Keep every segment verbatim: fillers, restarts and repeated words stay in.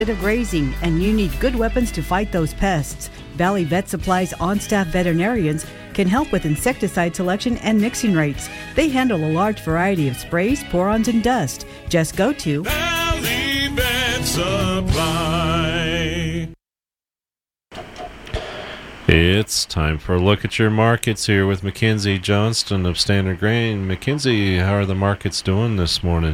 of grazing, and you need good weapons to fight those pests. Valley Vet Supply's on-staff veterinarians can help with insecticide selection and mixing rates. They handle a large variety of sprays, pour-ons, and dust. Just go to Valley Vet Supply. It's time for a look at your markets here with Mackenzie Johnston of Standard Grain. Mackenzie, how are the markets doing this morning?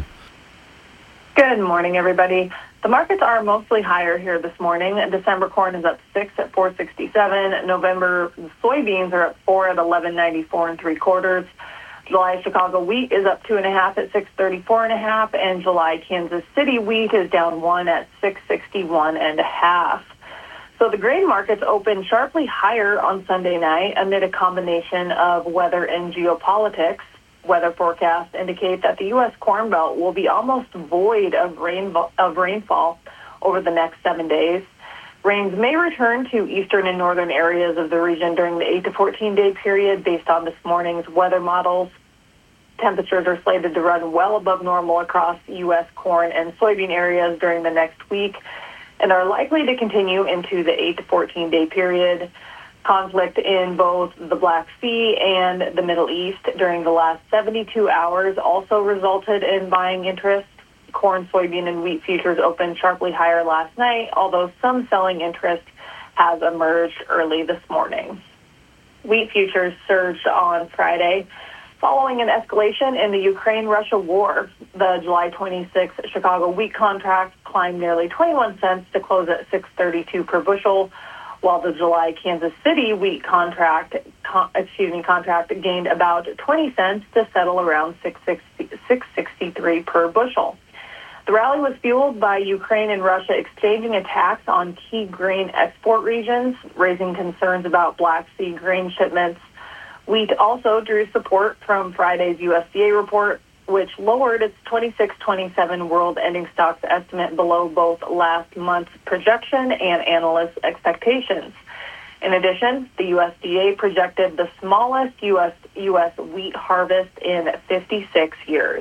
Good morning, everybody. The markets are mostly higher here this morning. December corn is up six at four sixty-seven. November soybeans are up four at eleven ninety-four and three quarters. July Chicago wheat is up two and a half at six thirty-four and a half, and July Kansas City wheat is down one at six sixty-one and a half. So the grain markets opened sharply higher on Sunday night amid a combination of weather and geopolitics. Weather forecasts indicate that the U S Corn Belt will be almost void of rain of rainfall over the next seven days. Rains may return to eastern and northern areas of the region during the eight to fourteen day period based on this morning's weather models. Temperatures are slated to run well above normal across U S corn and soybean areas during the next week and are likely to continue into the eight to fourteen day period. Conflict in both the Black Sea and the Middle East during the last seventy-two hours also resulted in buying interest. Corn, soybean, and wheat futures opened sharply higher last night, although some selling interest has emerged early this morning. Wheat futures surged on Friday following an escalation in the Ukraine-Russia war. The July twenty-sixth Chicago wheat contract climbed nearly twenty-one cents to close at six thirty-two per bushel, while the July Kansas City wheat contract, con, excuse me, contract gained about twenty cents to settle around six sixty-three per bushel. The rally was fueled by Ukraine and Russia exchanging attacks on key grain export regions, raising concerns about Black Sea grain shipments. Wheat also drew support from Friday's U S D A report, which lowered its twenty-six twenty-seven world ending stocks estimate below both last month's projection and analysts' expectations. In addition, the U S D A projected the smallest U S U S wheat harvest in fifty-six years.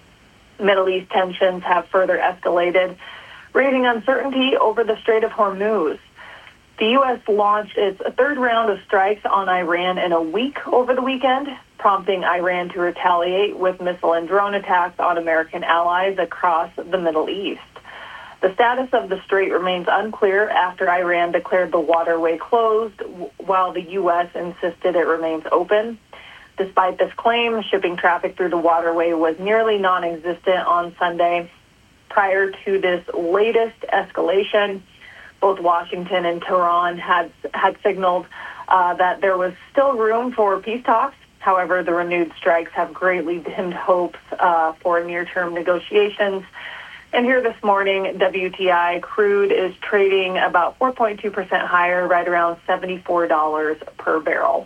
Middle East tensions have further escalated, raising uncertainty over the Strait of Hormuz. The U S launched its third round of strikes on Iran in a week over the weekend, prompting Iran to retaliate with missile and drone attacks on American allies across the Middle East. The status of the strait remains unclear after Iran declared the waterway closed, while the U S insisted it remains open. Despite this claim, shipping traffic through the waterway was nearly non-existent on Sunday. Prior to this latest escalation, both Washington and Tehran had had signaled uh, that there was still room for peace talks. However, the renewed strikes have greatly dimmed hopes uh, for near-term negotiations. And here this morning, W T I crude is trading about four point two percent higher, right around seventy-four dollars per barrel.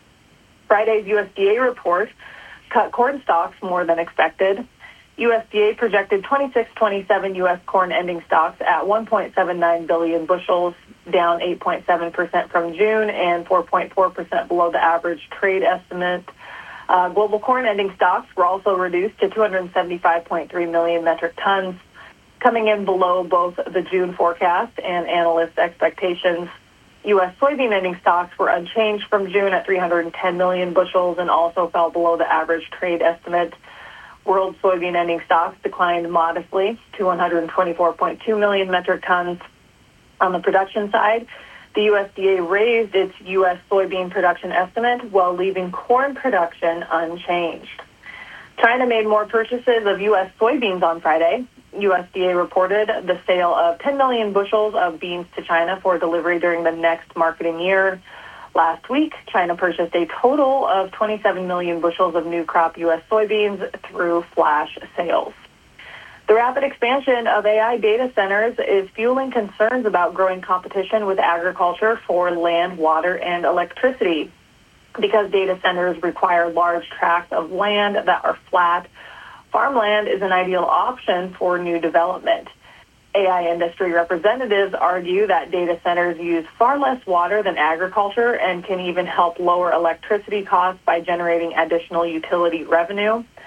Friday's U S D A report cut corn stocks more than expected. U S D A projected twenty-six twenty-seven U S corn ending stocks at one point seven nine billion bushels, down eight point seven percent from June and four point four percent below the average trade estimate. Uh, global corn ending stocks were also reduced to two hundred seventy-five point three million metric tons, coming in below both the June forecast and analyst expectations. U S soybean ending stocks were unchanged from June at three hundred ten million bushels and also fell below the average trade estimate. World soybean ending stocks declined modestly to one hundred twenty-four point two million metric tons. On the production side, the U S D A raised its U S soybean production estimate while leaving corn production unchanged. China made more purchases of U S soybeans on Friday. U S D A reported the sale of ten million bushels of beans to China for delivery during the next marketing year. Last week, China purchased a total of twenty-seven million bushels of new crop U S soybeans through flash sales. The rapid expansion of A I data centers is fueling concerns about growing competition with agriculture for land, water, and electricity. Because data centers require large tracts of land that are flat, farmland is an ideal option for new development. A I industry representatives argue that data centers use far less water than agriculture and can even help lower electricity costs by generating additional utility revenue.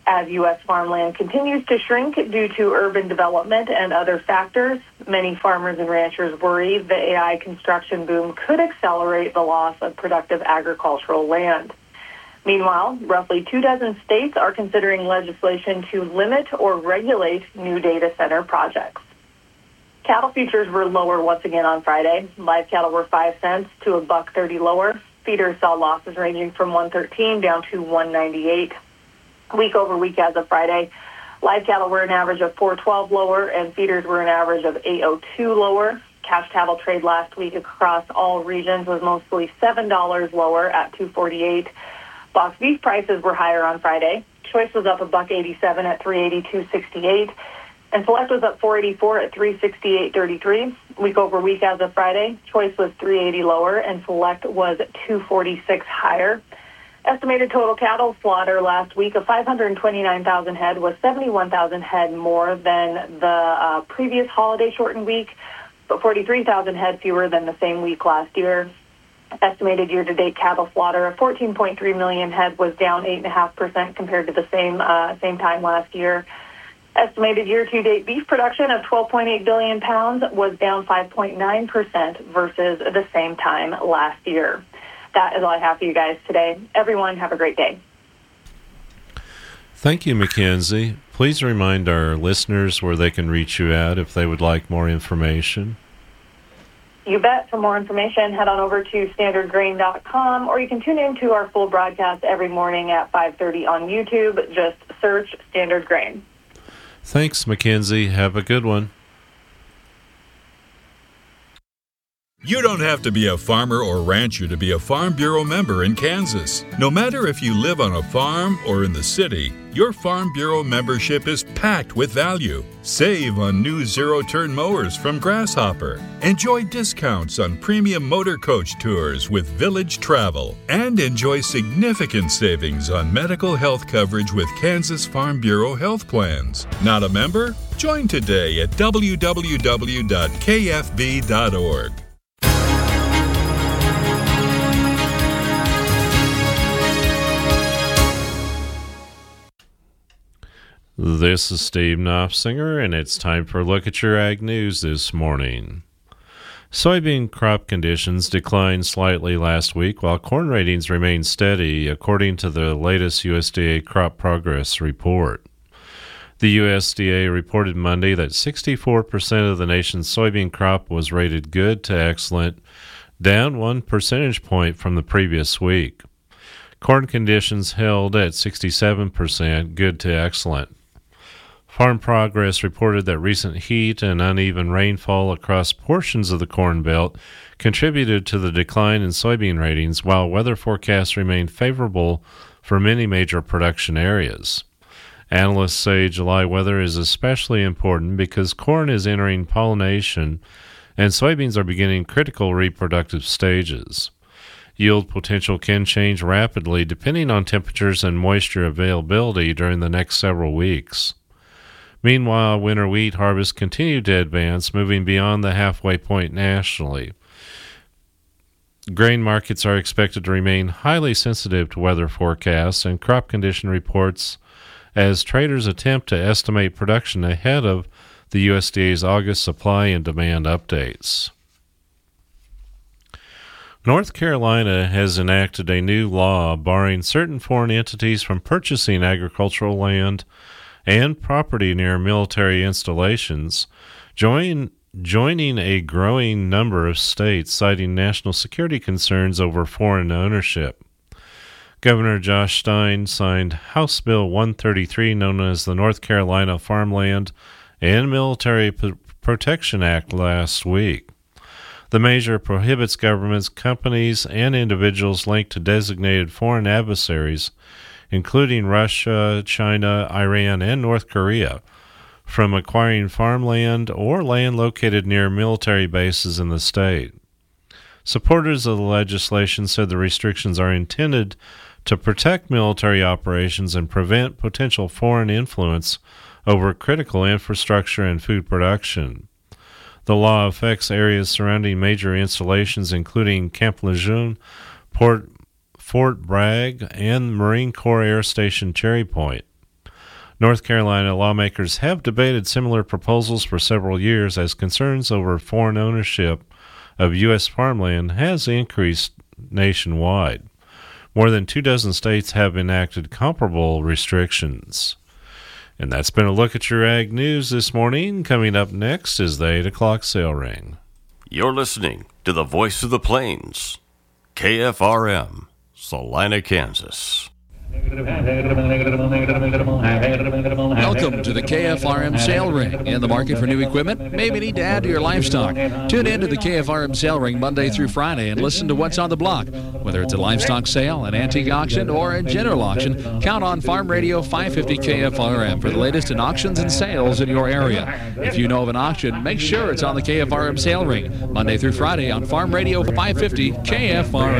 As U S farmland continues to shrink due to urban development and other factors, many farmers and ranchers worry the A I construction boom could accelerate the loss of productive agricultural land. Meanwhile, roughly two dozen states are considering legislation to limit or regulate new data center projects. Cattle futures were lower once again on Friday. Live cattle were five cents to a buck thirty lower. Feeders saw losses ranging from one thirteen down to one ninety-eight. Week over week as of Friday, live cattle were an average of four twelve lower, and feeders were an average of eight oh two lower. Cash cattle trade last week across all regions was mostly seven dollars lower at two forty-eight. Box beef prices were higher on Friday. Choice was up a buck eighty-seven at three eighty-two sixty-eight, and Select was up four eighty-four at three sixty-eight thirty-three. Week over week as of Friday, Choice was three eighty lower, and Select was two forty-six higher. Estimated total cattle slaughter last week of five hundred twenty-nine thousand head was seventy-one thousand head more than the uh, previous holiday shortened week, but forty-three thousand head fewer than the same week last year. Estimated year-to-date cattle slaughter of fourteen point three million head was down eight point five percent compared to the same uh, same time last year. Estimated year-to-date beef production of twelve point eight billion pounds was down five point nine percent versus the same time last year. That is all I have for you guys today. Everyone, have a great day. Thank you, Mackenzie. Please remind our listeners where they can reach you at if they would like more information. You bet. For more information, head on over to standard grain dot com, or you can tune in to our full broadcast every morning at five thirty on YouTube. Just search Standard Grain. Thanks, Mackenzie. Have a good one. You don't have to be a farmer or rancher to be a Farm Bureau member in Kansas. No matter if you live on a farm or in the city, your Farm Bureau membership is packed with value. Save on new zero-turn mowers from Grasshopper. Enjoy discounts on premium motor coach tours with Village Travel. And enjoy significant savings on medical health coverage with Kansas Farm Bureau health plans. Not a member? Join today at w w w dot k f b dot org. This is Steve Knopfsinger, and it's time for a look at your ag news this morning. Soybean crop conditions declined slightly last week, while corn ratings remained steady, according to the latest U S D A crop progress report. The U S D A reported Monday that sixty-four percent of the nation's soybean crop was rated good to excellent, down one percentage point from the previous week. Corn conditions held at sixty-seven percent good to excellent. Farm Progress reported that recent heat and uneven rainfall across portions of the Corn Belt contributed to the decline in soybean ratings, while weather forecasts remained favorable for many major production areas. Analysts say July weather is especially important because corn is entering pollination and soybeans are beginning critical reproductive stages. Yield potential can change rapidly depending on temperatures and moisture availability during the next several weeks. Meanwhile, winter wheat harvests continue to advance, moving beyond the halfway point nationally. Grain markets are expected to remain highly sensitive to weather forecasts and crop condition reports as traders attempt to estimate production ahead of the U S D A's August supply and demand updates. North Carolina has enacted a new law barring certain foreign entities from purchasing agricultural land and property near military installations, join, joining a growing number of states citing national security concerns over foreign ownership. Governor Josh Stein signed House Bill one thirty-three, known as the North Carolina Farmland and Military P- Protection Act, last week. The measure prohibits governments, companies, and individuals linked to designated foreign adversaries, including Russia, China, Iran, and North Korea, from acquiring farmland or land located near military bases in the state. Supporters of the legislation said the restrictions are intended to protect military operations and prevent potential foreign influence over critical infrastructure and food production. The law affects areas surrounding major installations, including Camp Lejeune, Port Fort Bragg, and Marine Corps Air Station Cherry Point. North Carolina lawmakers have debated similar proposals for several years as concerns over foreign ownership of U S farmland has increased nationwide. More than two dozen states have enacted comparable restrictions. And that's been a look at your ag news this morning. Coming up next is the eight o'clock sale ring. You're listening to the Voice of the Plains, K F R M, Salina, Kansas. Welcome to the K F R M Sale Ring. In the market for new equipment? Maybe need to add to your livestock. Tune in to the K F R M Sale Ring Monday through Friday and listen to what's on the block. Whether it's a livestock sale, an antique auction, or a general auction, count on Farm Radio five fifty K F R M for the latest in auctions and sales in your area. If you know of an auction, make sure it's on the K F R M Sale Ring Monday through Friday on Farm Radio five fifty K F R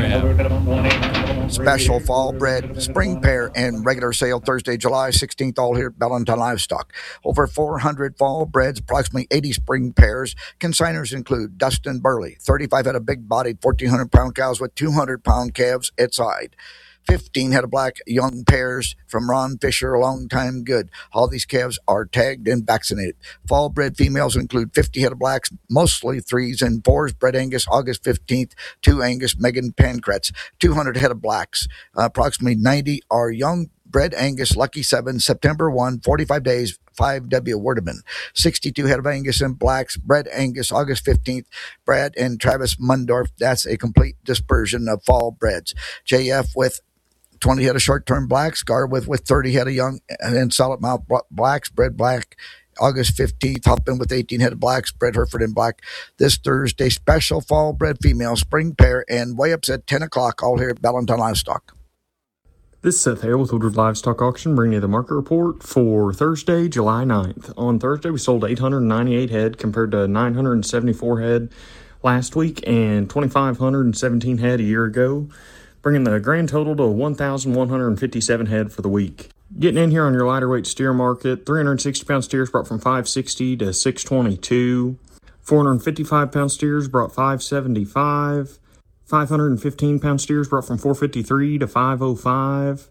M. Special fall bred, spring pair, and regular sale Thursday, July sixteenth, all here at Bellington Livestock. Over four hundred fall breds, approximately eighty spring pairs. Consigners include Dustin Burley, thirty-five head of big-bodied, fourteen hundred pound cows with two hundred pound calves at side. fifteen head of black young pairs from Ron Fisher, a long time good. All these calves are tagged and vaccinated. Fall bred females include fifty head of blacks, mostly threes and fours, bred Angus August fifteenth, two Angus Megan Pancratz, two hundred head of blacks. Uh, approximately ninety are young bred Angus Lucky seven, September first, forty-five days, five W Werdeman. sixty-two head of Angus and blacks, bred Angus August fifteenth, Brad and Travis Mundorf. That's a complete dispersion of fall breds. J F with twenty head of short-term blacks, Gar with, with thirty head of young and then solid mouth blacks, bred black August fifteenth, Huffman with eighteen head of blacks, bred Hereford in black. This Thursday, special fall bred female, spring pair, and weigh-ups at ten o'clock, all here at Bellington Livestock. This is Seth Hale with Woodward Livestock Auction, bringing you the market report for Thursday, July ninth. On Thursday, we sold eight hundred ninety-eight head compared to nine hundred seventy-four head last week and two thousand five hundred seventeen head a year ago, bringing the grand total to one thousand one hundred fifty-seven head for the week. Getting in here on your lighter weight steer market, three hundred sixty pound steers brought from five sixty to six twenty-two, four hundred fifty-five pound steers brought five seventy-five, five hundred fifteen pound steers brought from four fifty-three to five oh five,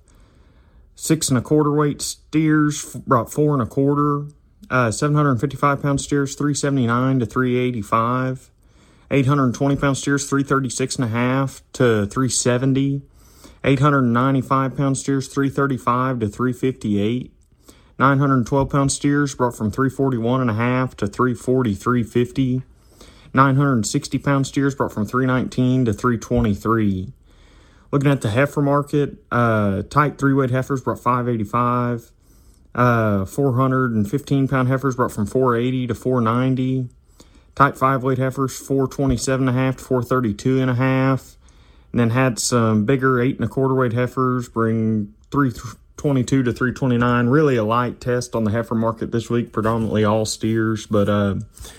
six and a quarter weight steers brought four and a quarter, uh, seven hundred fifty-five pound steers three seventy-nine to three eighty-five, eight hundred twenty pound steers three thirty-six and a half to three seventy, eight hundred ninety-five pound steers three thirty-five to three fifty-eight, nine hundred twelve pound steers brought from three forty-one and a half to three forty, three fifty, nine hundred sixty pound steers brought from three nineteen to three twenty-three. Looking at the heifer market, uh, tight three-weight heifers brought five eighty-five, uh, four hundred fifteen pound heifers brought from four eighty to four ninety, tight five-weight heifers four twenty-seven and a half to four thirty-two and a half, and then had some bigger eight and a quarter weight heifers bring three twenty-two to three twenty-nine. Really a light test on the heifer market this week, predominantly all steers, but uh,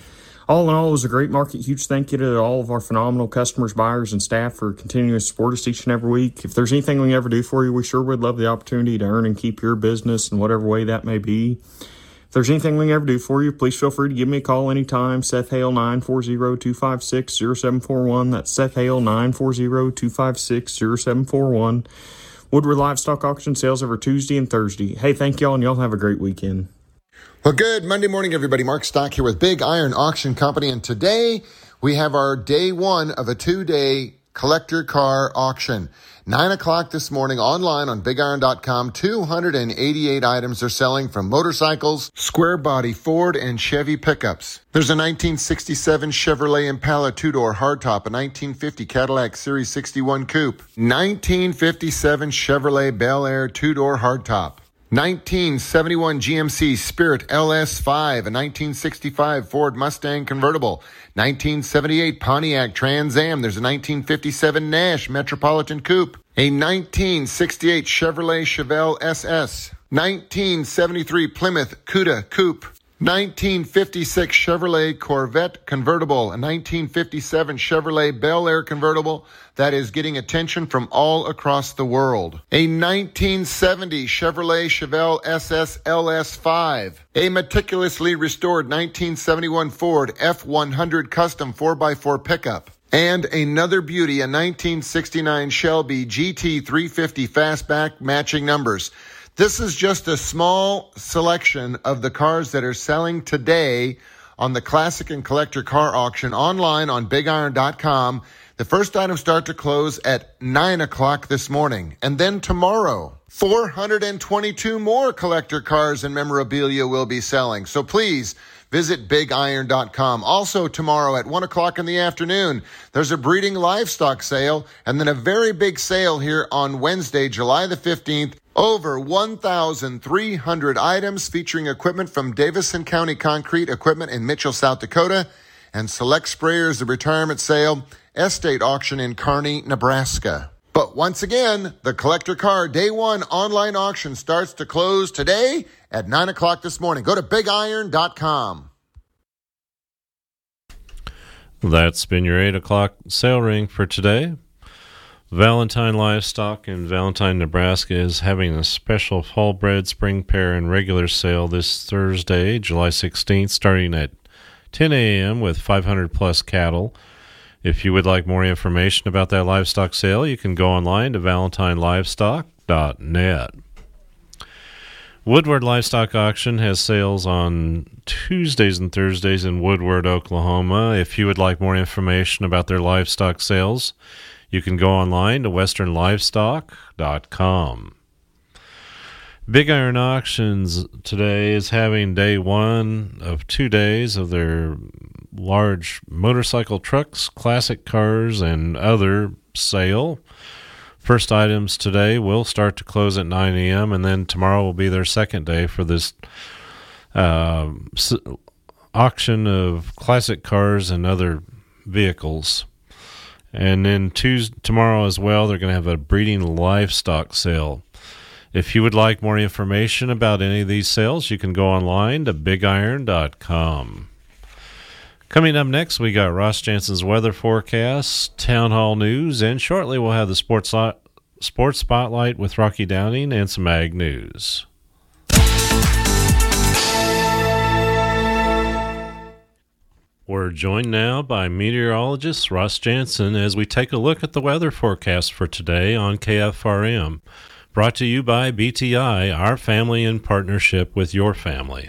all in all, it was a great market. Huge thank you to all of our phenomenal customers, buyers, and staff for continuing to support us each and every week. If there's anything we can ever do for you, we sure would love the opportunity to earn and keep your business in whatever way that may be. If there's anything we can ever do for you, please feel free to give me a call anytime. Seth Hale, nine four zero, two five six, zero seven four one. That's Seth Hale, nine four zero, two five six, zero seven four one. Woodward Livestock Auction sales every Tuesday and Thursday. Hey, thank y'all, and y'all have a great weekend. Well, good Monday morning, everybody. Mark Stock here with Big Iron Auction Company, and today we have our day one of a two-day collector car auction. Nine o'clock this morning online on big iron dot com. two hundred eighty-eight items are selling, from motorcycles, square body Ford and Chevy pickups. There's a nineteen sixty-seven Chevrolet Impala two-door hardtop, a nineteen fifty Cadillac Series sixty-one coupe, nineteen fifty-seven Chevrolet Bel Air two-door hardtop, nineteen seventy-one G M C Spirit L S five, a nineteen sixty-five Ford Mustang convertible, nineteen seventy-eight Pontiac Trans Am. There's a nineteen fifty-seven Nash Metropolitan Coupe, a nineteen sixty-eight Chevrolet Chevelle S S, nineteen seventy-three Plymouth Cuda Coupe, nineteen fifty-six Chevrolet Corvette convertible, a nineteen fifty-seven Chevrolet Bel Air convertible that is getting attention from all across the world, a nineteen seventy Chevrolet Chevelle S S L S five, a meticulously restored nineteen seventy-one Ford F one hundred Custom four by four pickup, and another beauty, a nineteen sixty-nine Shelby G T three fifty Fastback matching numbers. This is just a small selection of the cars that are selling today on the Classic and Collector Car Auction online on big iron dot com. The first items start to close at nine o'clock this morning. And then tomorrow, four hundred twenty-two more collector cars and memorabilia will be selling. So please visit big iron dot com. Also tomorrow at one o'clock in the afternoon, there's a breeding livestock sale and then a very big sale here on Wednesday, July the fifteenth. Over one thousand three hundred items featuring equipment from Davison County Concrete Equipment in Mitchell, South Dakota, and select sprayers, the retirement sale, estate auction in Kearney, Nebraska. But once again, the collector car day one online auction starts to close today at nine o'clock this morning. Go to big iron dot com. That's been your eight o'clock sale ring for today. Valentine Livestock in Valentine, Nebraska is having a special fall bred spring pair and regular sale this Thursday, July sixteenth, starting at ten a.m. with five hundred plus cattle. If you would like more information about that livestock sale, you can go online to valentine livestock dot net. Woodward Livestock Auction has sales on Tuesdays and Thursdays in Woodward, Oklahoma. If you would like more information about their livestock sales, you can go online to western livestock dot com. Big Iron Auctions today is having day one of two days of their large motorcycle trucks, classic cars, and other sale. First items today will start to close at nine a.m., and then tomorrow will be their second day for this uh, auction of classic cars and other vehicles. And then Tuesday, tomorrow as well, they're going to have a breeding livestock sale. If you would like more information about any of these sales, you can go online to big iron dot com. Coming up next, we got Ross Jansen's weather forecast, town hall news, and shortly we'll have the sports, li- sports spotlight with Rocky Downing and some ag news. We're joined now by meteorologist Ross Jansen as we take a look at the weather forecast for today on K F R M. Brought to you by B T I, our family in partnership with your family.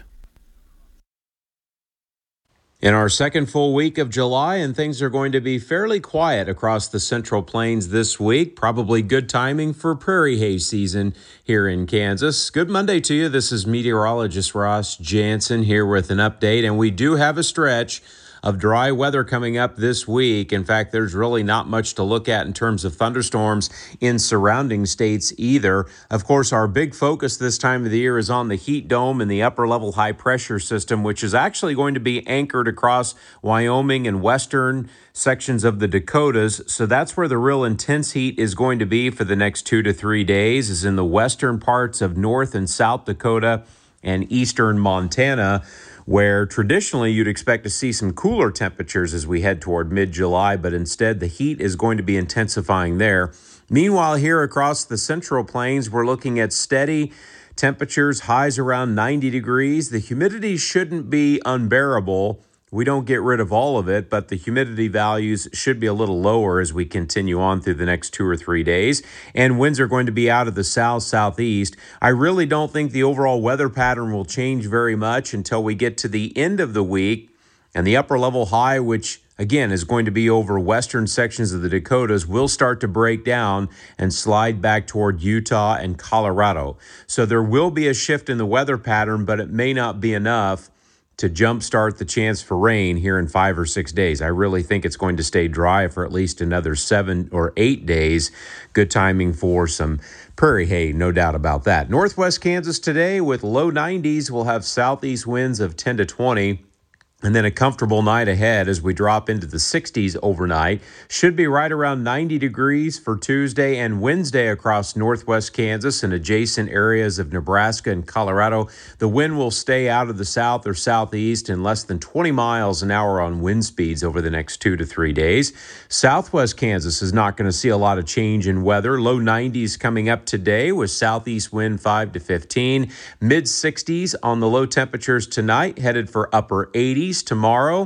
In our second full week of July, and things are going to be fairly quiet across the Central Plains this week. Probably good timing for prairie hay season here in Kansas. Good Monday to you. This is meteorologist Ross Jansen here with an update, and we do have a stretch of dry weather coming up this week. In fact, there's really not much to look at in terms of thunderstorms in surrounding states either. Of course, our big focus this time of the year is on the heat dome and the upper level high pressure system, which is actually going to be anchored across Wyoming and western sections of the Dakotas. So that's where the real intense heat is going to be for the next two to three days, is in the western parts of North and South Dakota and eastern Montana, where traditionally you'd expect to see some cooler temperatures as we head toward mid-July, but instead the heat is going to be intensifying there. Meanwhile, here across the Central Plains, we're looking at steady temperatures, highs around ninety degrees. The humidity shouldn't be unbearable. We don't get rid of all of it, but the humidity values should be a little lower as we continue on through the next two or three days. And winds are going to be out of the south-southeast. I really don't think the overall weather pattern will change very much until we get to the end of the week. And the upper level high, which again is going to be over western sections of the Dakotas, will start to break down and slide back toward Utah and Colorado. So there will be a shift in the weather pattern, but it may not be enough to jumpstart the chance for rain here in five or six days. I really think it's going to stay dry for at least another seven or eight days. Good timing for some prairie hay, no doubt about that. Northwest Kansas today with low nineties. We'll have southeast winds of ten to twenty. And then a comfortable night ahead as we drop into the sixties overnight. Should be right around ninety degrees for Tuesday and Wednesday across northwest Kansas and adjacent areas of Nebraska and Colorado. The wind will stay out of the south or southeast in less than twenty miles an hour on wind speeds over the next two to three days. Southwest Kansas is not going to see a lot of change in weather. Low nineties coming up today with southeast wind five to fifteen. Mid sixties on the low temperatures tonight, headed for upper eighties tomorrow.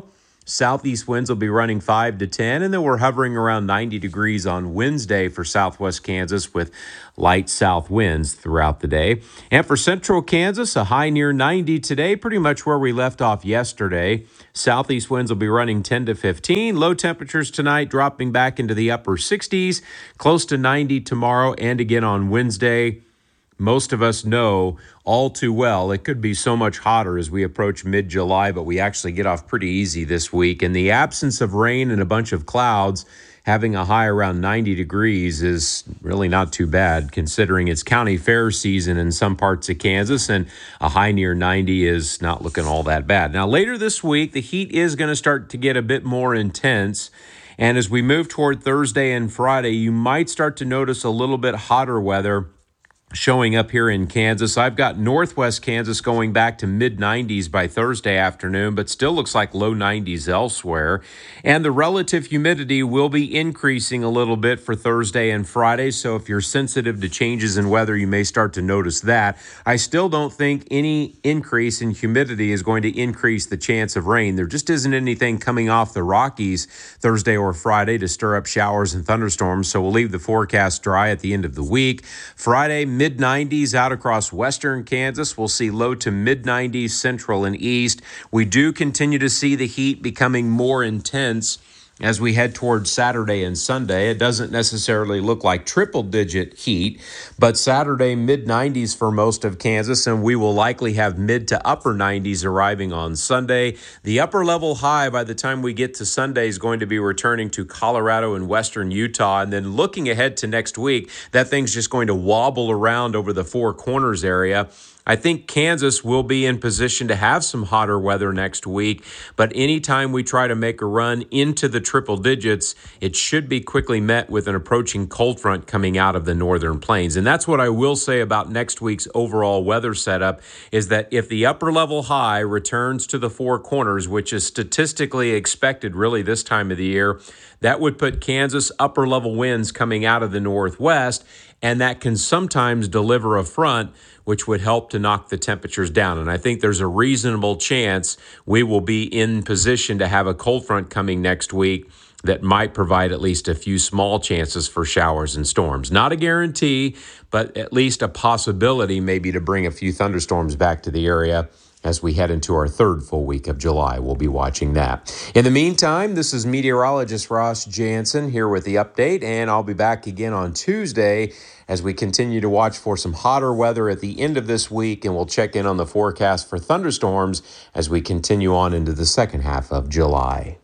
Southeast winds will be running five to ten, and then we're hovering around ninety degrees on Wednesday for southwest Kansas with light south winds throughout the day. And for central Kansas, a high near ninety today, pretty much where we left off yesterday. Southeast winds will be running ten to fifteen. Low temperatures tonight dropping back into the upper sixties, close to ninety tomorrow and again on Wednesday. Most of us know all too well it could be so much hotter as we approach mid-July, but we actually get off pretty easy this week. In the absence of rain and a bunch of clouds, having a high around ninety degrees is really not too bad, considering it's county fair season in some parts of Kansas, and a high near ninety is not looking all that bad. Now, later this week, the heat is going to start to get a bit more intense. And as we move toward Thursday and Friday, you might start to notice a little bit hotter weather showing up here in Kansas. I've got northwest Kansas going back to mid nineties by Thursday afternoon, but still looks like low nineties elsewhere. And the relative humidity will be increasing a little bit for Thursday and Friday, so if you're sensitive to changes in weather, you may start to notice that. I still don't think any increase in humidity is going to increase the chance of rain. There just isn't anything coming off the Rockies Thursday or Friday to stir up showers and thunderstorms, so we'll leave the forecast dry at the end of the week. Friday, mid nineties out across western Kansas. We'll see low to mid nineties central and east. We do continue to see the heat becoming more intense as we head towards Saturday and Sunday. It doesn't necessarily look like triple-digit heat, but Saturday, mid nineties for most of Kansas, and we will likely have mid to upper nineties arriving on Sunday. The upper level high by the time we get to Sunday is going to be returning to Colorado and western Utah, and then looking ahead to next week, that thing's just going to wobble around over the Four Corners area. I think Kansas will be in position to have some hotter weather next week, but anytime we try to make a run into the triple digits, it should be quickly met with an approaching cold front coming out of the northern plains. And that's what I will say about next week's overall weather setup, is that if the upper level high returns to the Four Corners, which is statistically expected really this time of the year, that would put Kansas upper level winds coming out of the northwest, and that can sometimes deliver a front which would help to knock the temperatures down. And I think there's a reasonable chance we will be in position to have a cold front coming next week that might provide at least a few small chances for showers and storms. Not a guarantee, but at least a possibility maybe to bring a few thunderstorms back to the area as we head into our third full week of July. We'll be watching that. In the meantime, this is meteorologist Ross Jansen here with the update, and I'll be back again on Tuesday as we continue to watch for some hotter weather at the end of this week, and we'll check in on the forecast for thunderstorms as we continue on into the second half of July.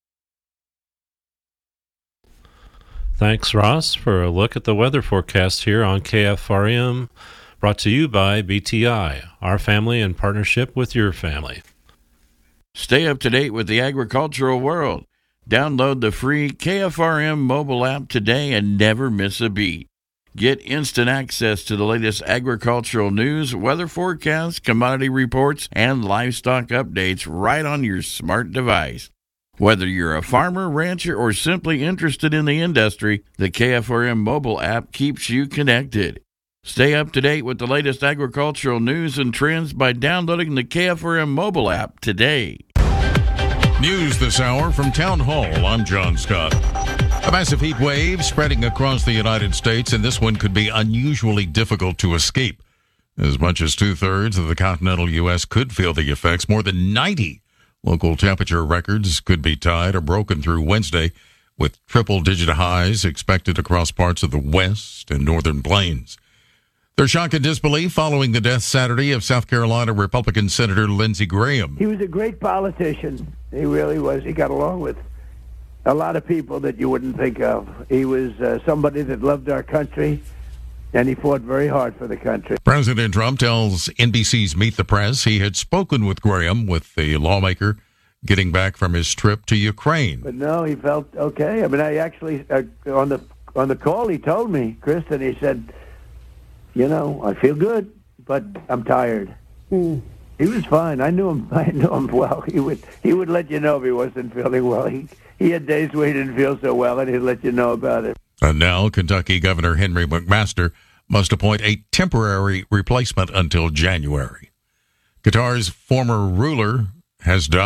Thanks, Ross, for a look at the weather forecast here on K F R M. Brought to you by B T I, our family in partnership with your family. Stay up to date with the agricultural world. Download the free K F R M mobile app today and never miss a beat. Get instant access to the latest agricultural news, weather forecasts, commodity reports, and livestock updates right on your smart device. Whether you're a farmer, rancher, or simply interested in the industry, the K F R M mobile app keeps you connected. Stay up to date with the latest agricultural news and trends by downloading the K F R M mobile app today. News this hour from Town Hall. I'm John Scott. A massive heat wave spreading across the United States, and this one could be unusually difficult to escape. As much as two-thirds of the continental U S could feel the effects. More than ninety local temperature records could be tied or broken through Wednesday, with triple-digit highs expected across parts of the west and northern plains. Their shock and disbelief following the death Saturday of South Carolina Republican Senator Lindsey Graham. He was a great politician. He really was. He got along with a lot of people that you wouldn't think of. He was uh, somebody that loved our country, and he fought very hard for the country. President Trump tells N B C's Meet the Press he had spoken with Graham, with the lawmaker getting back from his trip to Ukraine. But no, he felt okay. I mean, I actually, uh, on the on the call, he told me, Kristen, he said, you know, I feel good, but I'm tired. Mm. He was fine. I knew him. I knew him well. He would he would let you know if he wasn't feeling well. He he had days where he didn't feel so well, and he'd let you know about it. And now, Kentucky Governor Henry McMaster must appoint a temporary replacement until January. Qatar's former ruler has died.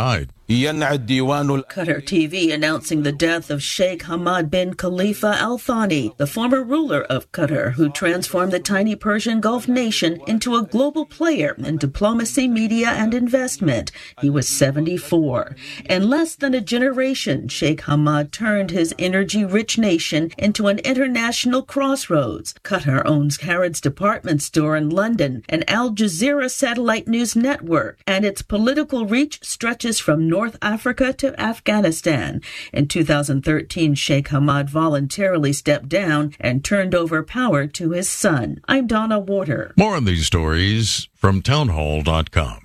Qatar T V announcing the death of Sheikh Hamad bin Khalifa Al Thani, the former ruler of Qatar, who transformed the tiny Persian Gulf nation into a global player in diplomacy, media, and investment. He was seventy-four. In less than a generation, Sheikh Hamad turned his energy-rich nation into an international crossroads. Qatar owns Harrods department store in London, an Al Jazeera satellite news network, and its political reach stretches from North North Africa to Afghanistan. In two thousand thirteen, Sheikh Hamad voluntarily stepped down and turned over power to his son. I'm Donna Warder. More on these stories from townhall dot com.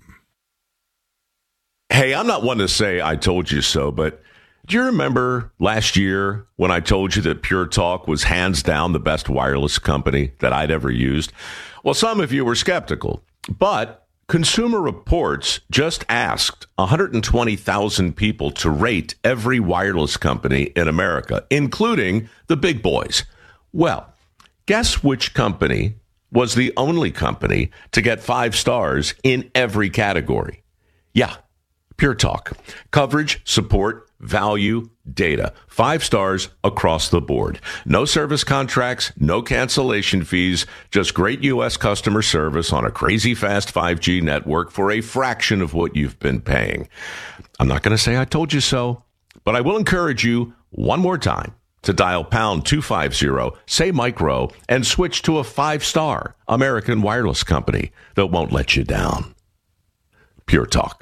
Hey, I'm not one to say I told you so, but do you remember last year when I told you that Pure Talk was hands down the best wireless company that I'd ever used? Well, some of you were skeptical, but Consumer Reports just asked one hundred twenty thousand people to rate every wireless company in America, including the big boys. Well, guess which company was the only company to get five stars in every category? Yeah, Pure Talk. Coverage, support, value, data. Five stars across the board. No service contracts, no cancellation fees, just great U S customer service on a crazy fast five G network for a fraction of what you've been paying. I'm not going to say I told you so, but I will encourage you one more time to dial pound two fifty, say micro, and switch to a five-star American wireless company that won't let you down. Pure Talk.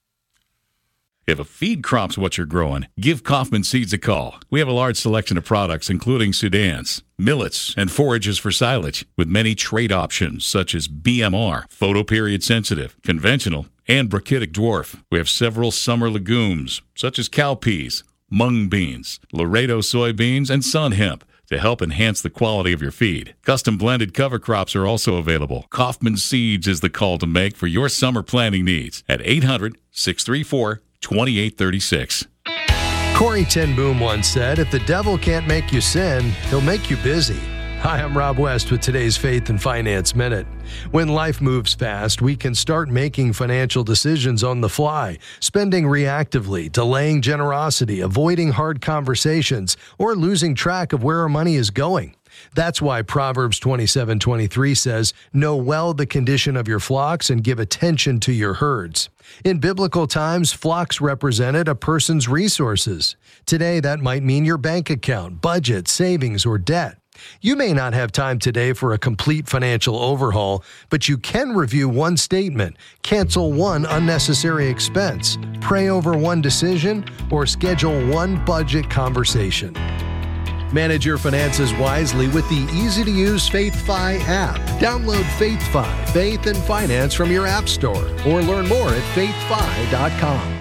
If a feed crop's what you're growing, give Kaufman Seeds a call. We have a large selection of products, including Sudans, millets, and forages for silage, with many trait options such as B M R, photoperiod sensitive, conventional, and brachytic dwarf. We have several summer legumes, such as cowpeas, mung beans, Laredo soybeans, and sun hemp, to help enhance the quality of your feed. Custom blended cover crops are also available. Kaufman Seeds is the call to make for your summer planting needs at eight hundred, six three four, twenty-eight thirty-six. Corey ten Boom once said, if the devil can't make you sin, he'll make you busy. Hi, I'm Rob West with today's Faith and Finance Minute. When life moves fast, we can start making financial decisions on the fly, spending reactively, delaying generosity, avoiding hard conversations, or losing track of where our money is going. That's why Proverbs twenty-seven twenty-three says, know well the condition of your flocks and give attention to your herds. In biblical times, flocks represented a person's resources. Today, that might mean your bank account, budget, savings, or debt. You may not have time today for a complete financial overhaul, but you can review one statement, cancel one unnecessary expense, pray over one decision, or schedule one budget conversation. Manage your finances wisely with the easy-to-use FaithFi app. Download FaithFi, Faith and Finance from your app store, or learn more at faith fi dot com.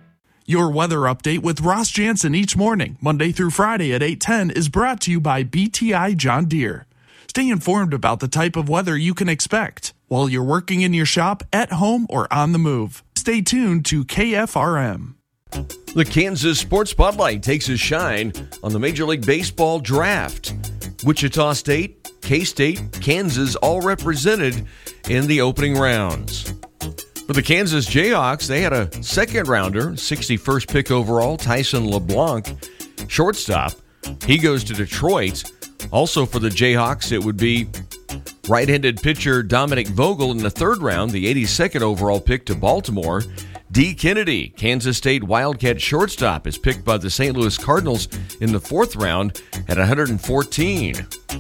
Your weather update with Ross Jansen each morning, Monday through Friday at eight ten, is brought to you by B T I John Deere. Stay informed about the type of weather you can expect while you're working in your shop, at home, or on the move. Stay tuned to K F R M. The Kansas Sports Spotlight takes a shine on the Major League Baseball draft. Wichita State, K-State, Kansas all represented in the opening rounds. For the Kansas Jayhawks, they had a second-rounder, sixty-first pick overall, Tyson LeBlanc, shortstop. He goes to Detroit. Also for the Jayhawks, it would be right-handed pitcher Dominic Vogel in the third round, the eighty-second overall pick to Baltimore. D. Kennedy, Kansas State Wildcat shortstop, is picked by the Saint Louis Cardinals in the fourth round at one hundred fourteen.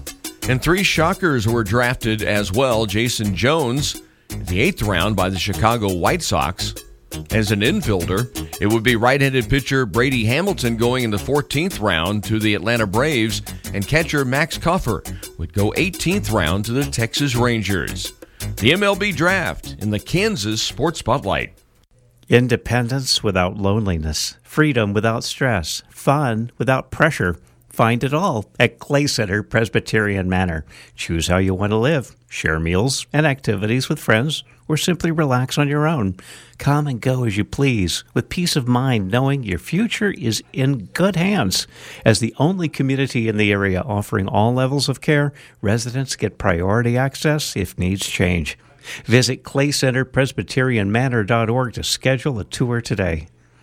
And three Shockers were drafted as well. Jason Jones, in the eighth round by the Chicago White Sox. As an infielder, it would be right-handed pitcher Brady Hamilton going in the fourteenth round to the Atlanta Braves, and catcher Max Cuffer would go eighteenth round to the Texas Rangers. The M L B Draft in the Kansas Sports Spotlight. Independence without loneliness, freedom without stress, fun without pressure. Find it all at Clay Center Presbyterian Manor. Choose how you want to live. Share meals and activities with friends, or simply relax on your own. Come and go as you please, with peace of mind, knowing your future is in good hands. As the only community in the area offering all levels of care, residents get priority access if needs change. Visit clay center presbyterian manor dot org to schedule a tour today.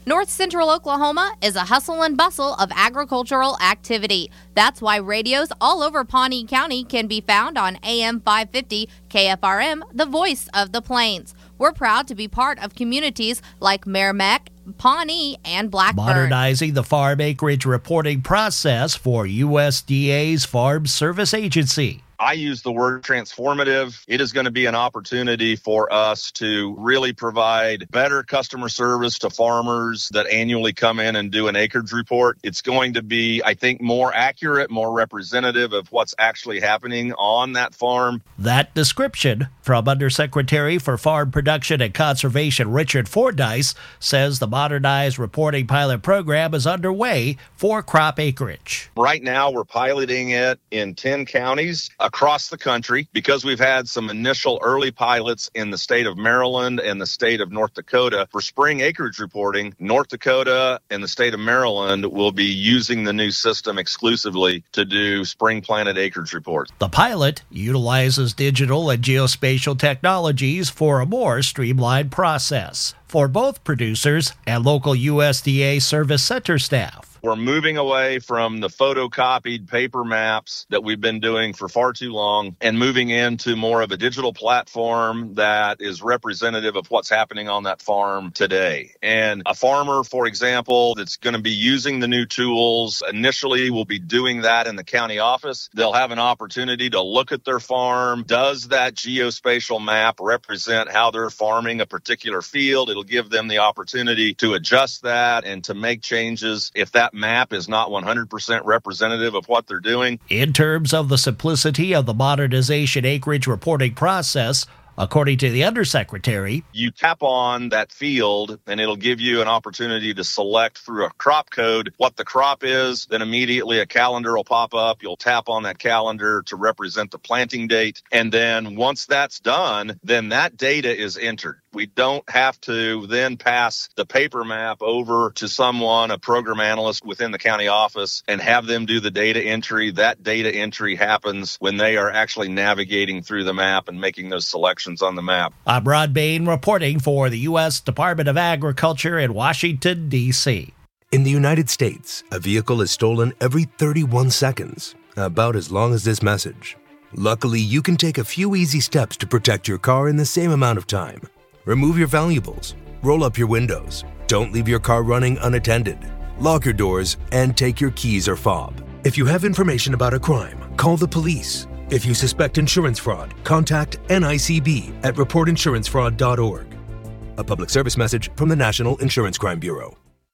North Central Oklahoma is a hustle and bustle of agricultural activity. That's why radios all over Pawnee County can be found on A M five fifty K F R M, the voice of the plains. We're proud to be part of communities like Merrimack, Pawnee, and Blackburn. Modernizing the farm acreage reporting process for U S D A's Farm Service Agency. I use the word transformative. It is going to be an opportunity for us to really provide better customer service to farmers that annually come in and do an acreage report. It's going to be, I think, more accurate, more representative of what's actually happening on that farm. That description from Undersecretary for Farm Production and Conservation Richard Fordyce says the modernized reporting pilot program is underway for crop acreage. Right now, we're piloting it in ten counties across the country because we've had some initial early pilots in the state of Maryland and the state of North Dakota for spring acreage reporting. North Dakota and the state of Maryland will be using the new system exclusively to do spring planted acreage reports. The pilot utilizes digital and geospatial technologies for a more streamlined process for both producers and local U S D A service center staff. We're moving away from the photocopied paper maps that we've been doing for far too long and moving into more of a digital platform that is representative of what's happening on that farm today. And a farmer, for example, that's going to be using the new tools initially will be doing that in the county office. They'll have an opportunity to look at their farm. Does that geospatial map represent how they're farming a particular field? It'll give them the opportunity to adjust that and to make changes if that map is not one hundred percent representative of what they're doing. In terms of the simplicity of the modernization acreage reporting process, according to the Undersecretary, you tap on that field and it'll give you an opportunity to select through a crop code what the crop is. Then immediately a calendar will pop up. You'll tap on that calendar to represent the planting date. And then once that's done, then that data is entered. We don't have to then pass the paper map over to someone, a program analyst within the county office, and have them do the data entry. That data entry happens when they are actually navigating through the map and making those selections on the map. I'm Rod Bain reporting for the U S Department of Agriculture in Washington, D C In the United States, a vehicle is stolen every thirty-one seconds, about as long as this message. Luckily, you can take a few easy steps to protect your car in the same amount of time. Remove your valuables, roll up your windows, don't leave your car running unattended, lock your doors, and take your keys or fob. If you have information about a crime, call the police. If you suspect insurance fraud, contact N I C B at report insurance fraud dot org. A public service message from the National Insurance Crime Bureau.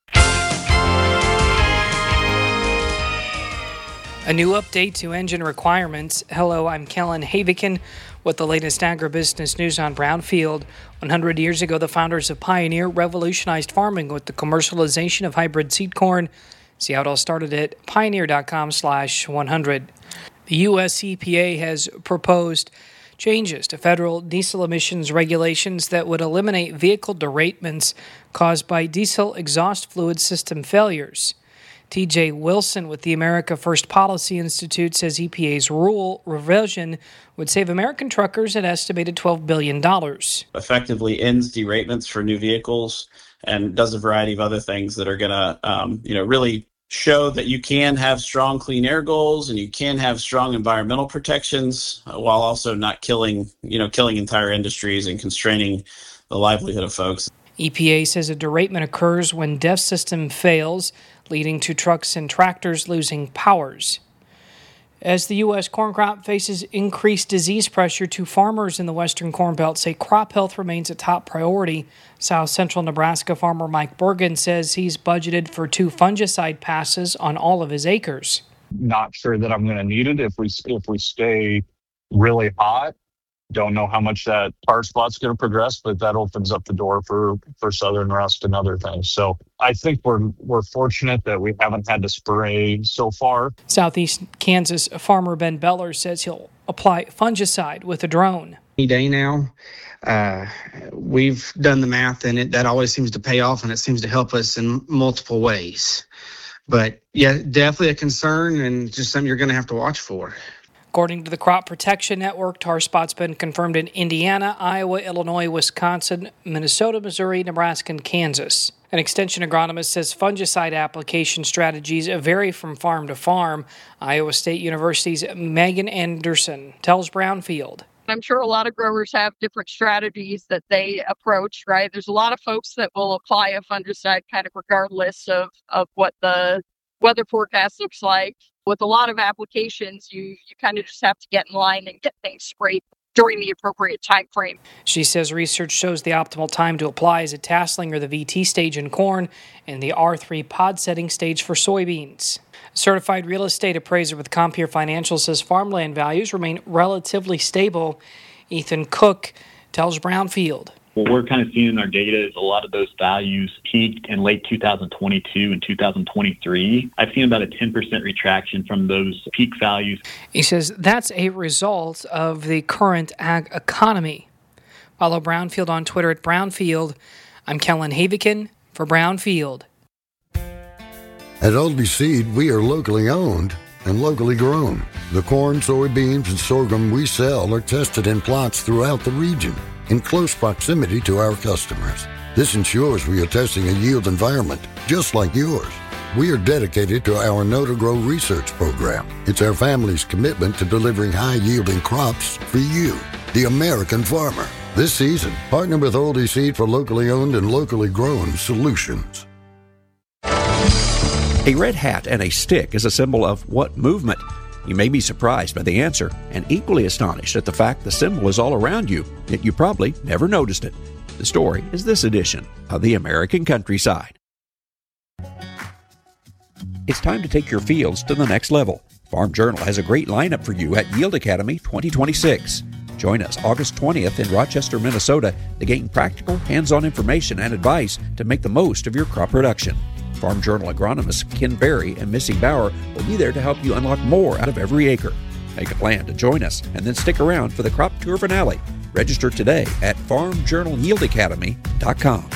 A new update to engine requirements. Hello, I'm Kellen Havikin with the latest agribusiness news on Brownfield. one hundred years ago, the founders of Pioneer revolutionized farming with the commercialization of hybrid seed corn. See how it all started at pioneer.com slash 100. The U S E P A has proposed changes to federal diesel emissions regulations that would eliminate vehicle deratements caused by diesel exhaust fluid system failures. T J Wilson with the America First Policy Institute says E P A's rule revision would save American truckers an estimated twelve billion dollars. Effectively ends deratements for new vehicles and does a variety of other things that are going to, um, you know, really show that you can have strong clean air goals and you can have strong environmental protections uh, while also not killing, you know, killing entire industries and constraining the livelihood of folks. E P A says a deratement occurs when D E F system fails, leading to trucks and tractors losing powers. As the U S corn crop faces increased disease pressure, two farmers in the western Corn Belt say crop health remains a top priority. South Central Nebraska farmer Mike Bergen says he's budgeted for two fungicide passes on all of his acres. Not sure that I'm going to need it if we if we stay really hot. Don't know how much that tar spot's going to progress, but that opens up the door for, for southern rust and other things. So I think we're we're fortunate that we haven't had to spray so far. Southeast Kansas farmer Ben Beller says he'll apply fungicide with a drone. Any day now, uh, we've done the math, and it that always seems to pay off, and it seems to help us in multiple ways. But yeah, definitely a concern and just something you're going to have to watch for. According to the Crop Protection Network, tar spot's been confirmed in Indiana, Iowa, Illinois, Wisconsin, Minnesota, Missouri, Nebraska, and Kansas. An extension agronomist says fungicide application strategies vary from farm to farm. Iowa State University's Megan Anderson tells Brownfield. I'm sure a lot of growers have different strategies that they approach, right? There's a lot of folks that will apply a fungicide kind of regardless of, of what the weather forecast looks like. With a lot of applications, you, you kind of just have to get in line and get things sprayed during the appropriate time frame. She says research shows the optimal time to apply is at tasseling or the V T stage in corn and the R three pod setting stage for soybeans. A certified real estate appraiser with Compeer Financial says farmland values remain relatively stable. Ethan Cook tells Brownfield. What we're kind of seeing in our data is a lot of those values peaked in late two thousand twenty-two and two thousand twenty-three. I've seen about a ten percent retraction from those peak values. He says that's a result of the current ag economy. Follow Brownfield on Twitter at Brownfield. I'm Kellen Havikin for Brownfield. At Aldi Seed, we are locally owned and locally grown. The corn, soybeans, and sorghum we sell are tested in plots throughout the region, in close proximity to our customers. This ensures we are testing a yield environment just like yours. We are dedicated to our Know to Grow research program. It's our family's commitment to delivering high-yielding crops for you, the American farmer. This season, partner with Aldi Seed for locally owned and locally grown solutions. A red hat and a stick is a symbol of what movement? You may be surprised by the answer and equally astonished at the fact the symbol is all around you, yet you probably never noticed it. The story is this edition of the American Countryside. It's time to take your fields to the next level. Farm Journal has a great lineup for you at Yield Academy twenty twenty-six. Join us August twentieth in Rochester, Minnesota to gain practical, hands-on information and advice to make the most of your crop production. Farm Journal agronomists Ken Berry and Missy Bauer will be there to help you unlock more out of every acre. Make a plan to join us and then stick around for the crop tour finale. Register today at farm journal yield academy dot com.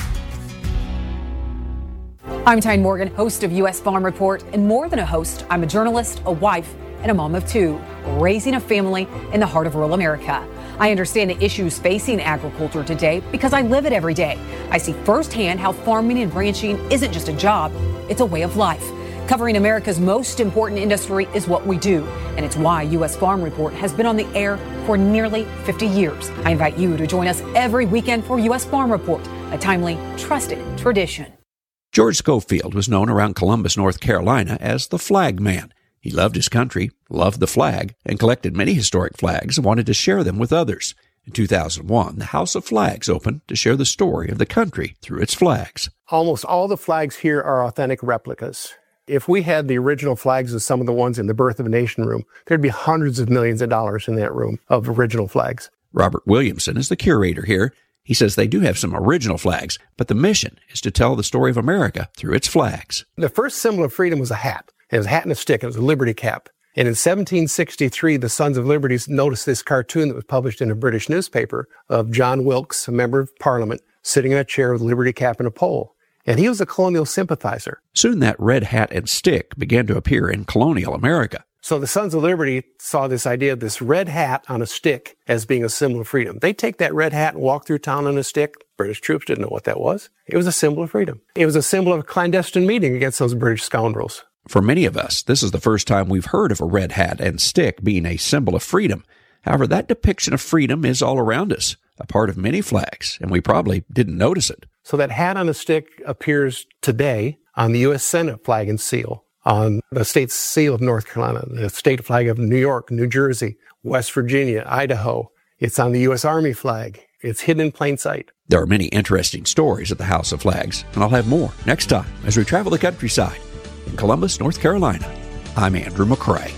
I'm Tyne Morgan, host of U S Farm Report, and more than a host, I'm a journalist, a wife, and a mom of two, raising a family in the heart of rural America. I understand the issues facing agriculture today because I live it every day. I see firsthand how farming and ranching isn't just a job, it's a way of life. Covering America's most important industry is what we do, and it's why U S Farm Report has been on the air for nearly fifty years. I invite you to join us every weekend for U S Farm Report, a timely, trusted tradition. George Schofield was known around Columbus, North Carolina as the Flag Man. He loved his country, loved the flag, and collected many historic flags and wanted to share them with others. In two thousand one, the House of Flags opened to share the story of the country through its flags. Almost all the flags here are authentic replicas. If we had the original flags of some of the ones in the Birth of a Nation room, there'd be hundreds of millions of dollars in that room of original flags. Robert Williamson is the curator here. He says they do have some original flags, but the mission is to tell the story of America through its flags. The first symbol of freedom was a hat. It was a hat and a stick. It was a Liberty cap. And in seventeen sixty-three, the Sons of Liberty noticed this cartoon that was published in a British newspaper of John Wilkes, a member of Parliament, sitting in a chair with a Liberty cap and a pole. And he was a colonial sympathizer. Soon that red hat and stick began to appear in colonial America. So the Sons of Liberty saw this idea of this red hat on a stick as being a symbol of freedom. They take that red hat and walk through town on a stick. British troops didn't know what that was. It was a symbol of freedom. It was a symbol of a clandestine meeting against those British scoundrels. For many of us, this is the first time we've heard of a red hat and stick being a symbol of freedom. However, that depiction of freedom is all around us, a part of many flags, and we probably didn't notice it. So that hat on a stick appears today on the U S Senate flag and seal, on the state seal of North Carolina, the state flag of New York, New Jersey, West Virginia, Idaho. It's on the U S Army flag. It's hidden in plain sight. There are many interesting stories at the House of Flags, and I'll have more next time as we travel the countryside. In Columbus, North Carolina, I'm Andrew McCrae.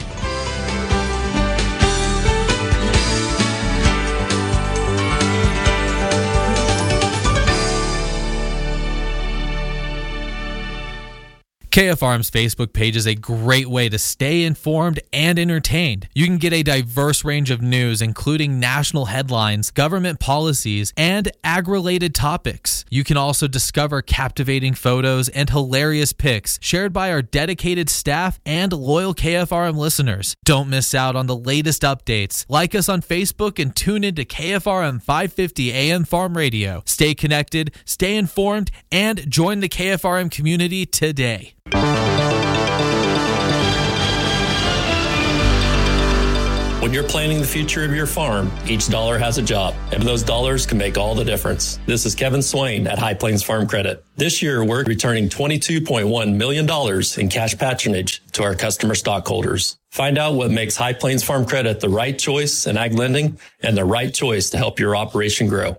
K F R M's Facebook page is a great way to stay informed and entertained. You can get a diverse range of news, including national headlines, government policies, and ag-related topics. You can also discover captivating photos and hilarious pics shared by our dedicated staff and loyal K F R M listeners. Don't miss out on the latest updates. Like us on Facebook and tune into K F R M five fifty A M Farm Radio. Stay connected, stay informed, and join the K F R M community today. When you're planning the future of your farm, each dollar has a job, and those dollars can make all the difference. This is Kevin Swain at High Plains Farm Credit. This year, we're returning twenty-two point one million dollars in cash patronage to our customer stockholders. Find out what makes High Plains Farm Credit the right choice in ag lending and the right choice to help your operation grow.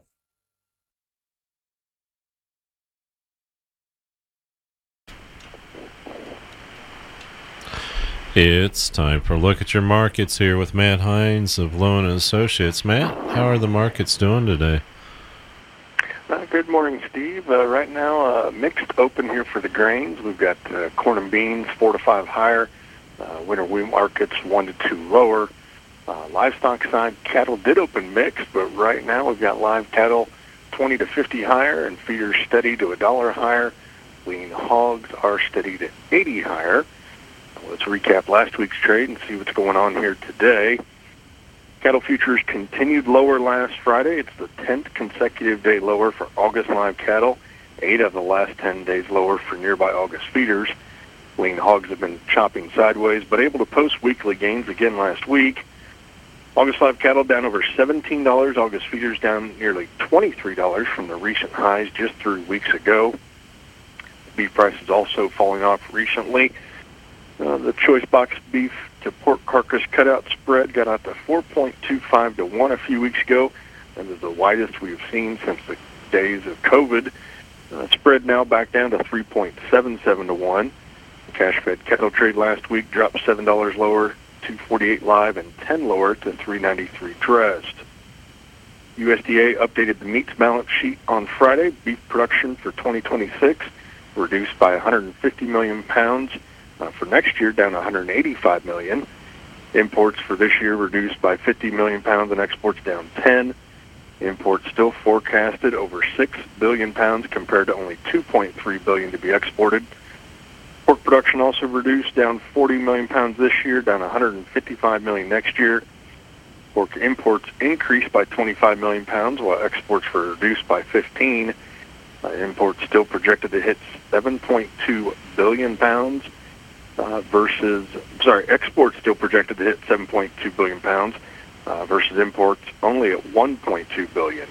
It's time for a look at your markets here with Matt Hines of Loan and Associates. Matt, how are the markets doing today? Uh, good morning, Steve. Uh, right now, uh, mixed open here for the grains. We've got uh, corn and beans four to five higher, uh, winter wheat markets one to two lower. Uh, livestock side, cattle did open mixed, but right now we've got live cattle twenty to fifty higher, and feeders steady to a dollar higher. Lean hogs are steady to eighty higher. Let's recap last week's trade and see what's going on here today. Cattle futures continued lower last Friday. It's the tenth consecutive day lower for August live cattle, eight of the last ten days lower for nearby August feeders. Lean hogs have been chopping sideways, but able to post weekly gains again last week. August live cattle down over seventeen dollars. August feeders down nearly twenty-three dollars from the recent highs just three weeks ago. Beef prices also falling off recently. Uh, the choice box beef to pork carcass cutout spread got out to four point two five to one a few weeks ago, and is the widest we've seen since the days of COVID. Uh, spread now back down to three point seven seven to one. Cash-fed cattle trade last week dropped seven dollars lower, two forty-eight live, and ten lower to three ninety-three dressed. U S D A updated the meats balance sheet on Friday. Beef production for twenty twenty-six reduced by one hundred fifty million pounds. Uh, for next year, down one hundred eighty-five million. Imports for this year reduced by fifty million pounds and exports down ten. Imports still forecasted over six billion pounds compared to only two point three billion to be exported. Pork production also reduced, down forty million pounds this year, down one hundred fifty-five million next year. Pork imports increased by twenty-five million pounds, while exports were reduced by fifteen. Uh, imports still projected to hit seven point two billion pounds. Uh, versus, sorry, exports still projected to hit seven point two billion pounds uh, versus imports only at one point two billion.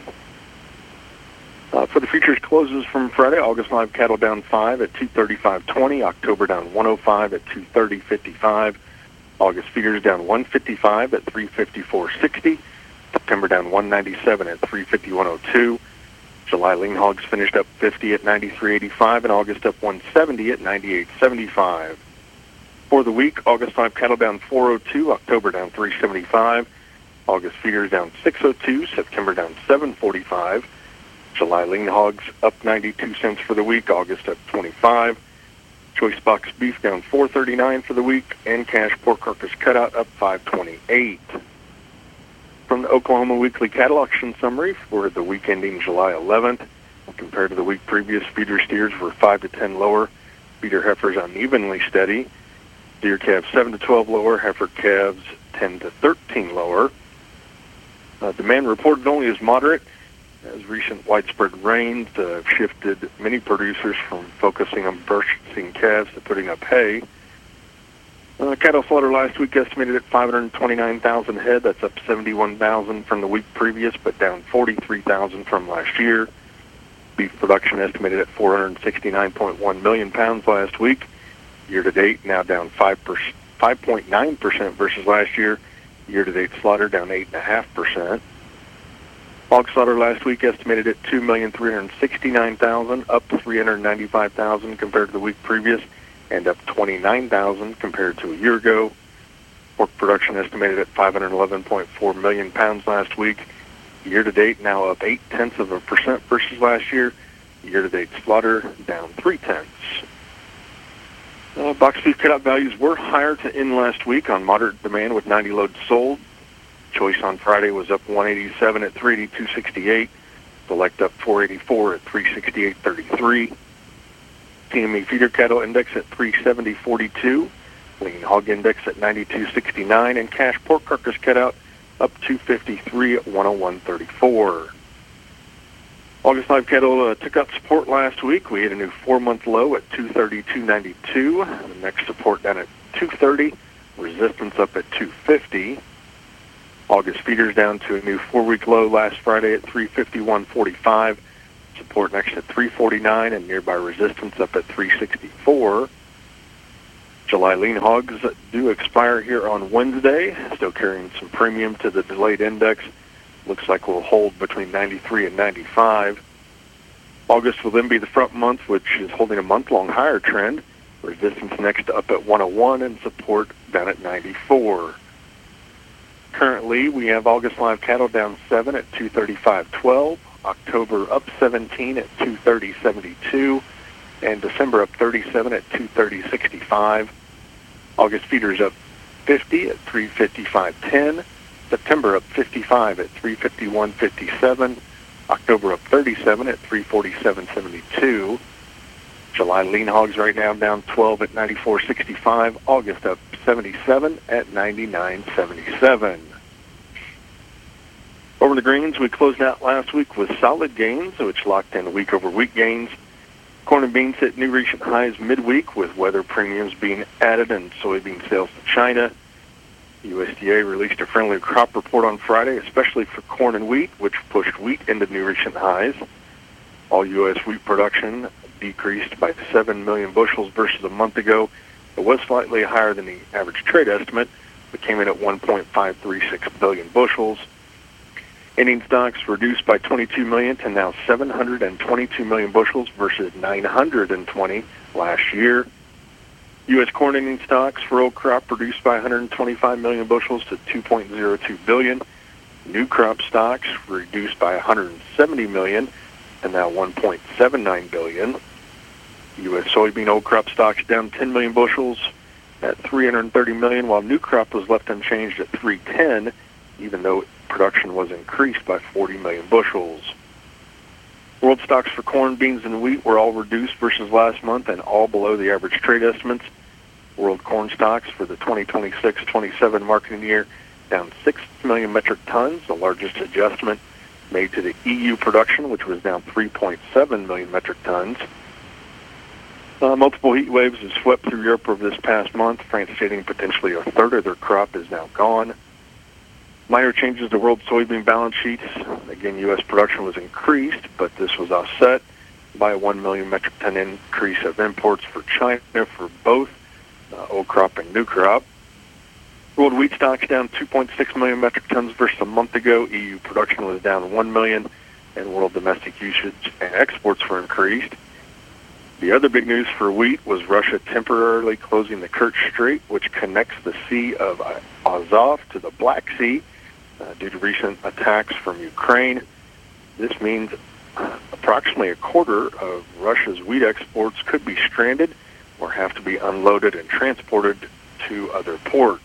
Uh, for the futures closes from Friday, August live cattle down five at two thirty-five twenty. October down one oh five at two thirty fifty-five. August feeders down one fifty-five at three fifty-four sixty. September down one ninety-seven at three fifty-one oh two. July lean hogs finished up fifty at ninety-three eighty-five, and August up one seventy at ninety-eight seventy-five. For the week, August live cattle down four oh two, October down three seventy-five, August feeders down six oh two, September down seven forty-five, July lean hogs up ninety-two cents for the week, August up twenty-five, choice box beef down four thirty-nine for the week, and cash pork carcass cutout up five twenty-eight. From the Oklahoma Weekly Cattle Auction Summary for the week ending July eleventh, compared to the week previous, feeder steers were five to ten lower, feeder heifers unevenly steady. Steer calves seven to twelve lower, heifer calves ten to thirteen lower. Uh, demand reported only as moderate, as recent widespread rains uh, shifted many producers from focusing on purchasing calves to putting up hay. Uh, cattle slaughter last week estimated at five hundred twenty-nine thousand head. That's up seventy-one thousand from the week previous, but down forty-three thousand from last year. Beef production estimated at four hundred sixty-nine point one million pounds last week. Year-to-date, now down five point nine percent versus last year. Year-to-date slaughter down eight point five percent. Hog slaughter last week estimated at two million three hundred sixty-nine thousand, up three hundred ninety-five thousand compared to the week previous, and up twenty-nine thousand compared to a year ago. Pork production estimated at five hundred eleven point four million pounds last week. Year-to-date, now up eight tenths of a percent versus last year. Year-to-date slaughter down three tenths. Uh, box beef cutout values were higher to end last week on moderate demand with ninety loads sold. Choice on Friday was up one eighty-seven at three eighty-two sixty-eight. Select up four eighty-four at three sixty-eight thirty-three. T M E feeder cattle index at three seventy forty-two. Lean hog index at ninety-two sixty-nine. And cash pork carcass cutout up two fifty-three at one oh one thirty-four. August live cattle uh, took out support last week. We hit a new four-month low at two thirty-two ninety-two. The next support down at two thirty. Resistance up at two fifty. August feeders down to a new four-week low last Friday at three fifty-one forty-five. Support next at three forty-nine and nearby resistance up at three sixty-four. July lean hogs do expire here on Wednesday. Still carrying some premium to the delayed index. Looks like we'll hold between ninety-three and ninety-five. August will then be the front month, which is holding a month-long higher trend. Resistance next up at one oh one and support down at ninety-four. Currently, we have August live cattle down seven at two thirty-five twelve. October up seventeen at two thirty seventy-two. And December up thirty-seven at two thirty sixty-five. August feeders up fifty at three fifty-five ten. September up fifty-five at three fifty-one fifty-seven. October up thirty-seven at three forty-seven seventy-two. July lean hogs right now down twelve at ninety-four sixty-five. August up seventy-seven at ninety-nine seventy-seven. Over the greens, we closed out last week with solid gains, which locked in week-over-week gains. Corn and beans hit new recent highs midweek with weather premiums being added and soybean sales to China. U S D A released a friendly crop report on Friday, especially for corn and wheat, which pushed wheat into new recent highs. All U S wheat production decreased by seven million bushels versus a month ago. It was slightly higher than the average trade estimate, but came in at one point five three six billion bushels. Ending stocks reduced by twenty-two million to now seven hundred twenty-two million bushels versus nine hundred twenty last year. U S corn ending stocks for old crop reduced by one hundred twenty-five million bushels to two point oh two billion. New crop stocks reduced by one hundred seventy million and now one point seven nine billion. U S soybean old crop stocks down ten million bushels at three hundred thirty million, while new crop was left unchanged at three ten, even though production was increased by forty million bushels. World stocks for corn, beans, and wheat were all reduced versus last month and all below the average trade estimates. World corn stocks for the twenty twenty-six twenty-seven marketing year down six million metric tons, the largest adjustment made to the E U production, which was down three point seven million metric tons. Uh, multiple heat waves have swept through Europe over this past month. France stating potentially a third of their crop is now gone. Minor changes to world soybean balance sheets. Again, U S production was increased, but this was offset by a one million metric ton increase of imports for China for both uh, old crop and new crop. World wheat stocks down two point six million metric tons versus a month ago. E U production was down one million, and world domestic usage and exports were increased. The other big news for wheat was Russia temporarily closing the Kerch Strait, which connects the Sea of Azov to the Black Sea uh, due to recent attacks from Ukraine. This means uh, approximately a quarter of Russia's wheat exports could be stranded or have to be unloaded and transported to other ports.